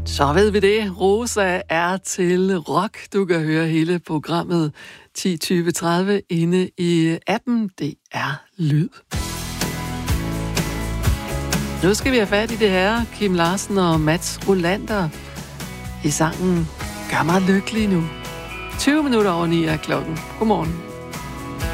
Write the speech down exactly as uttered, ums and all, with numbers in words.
Så ved vi det. Rosa er til rock. Du kan høre hele programmet ti tyve tredive inde i appen. Det er lyd. Nu skal vi have fat i det her. Kim Larsen og Mats Rolander i sangen Gør mig lykkelig nu. tyve minutter over ni er klokken. Godmorgen.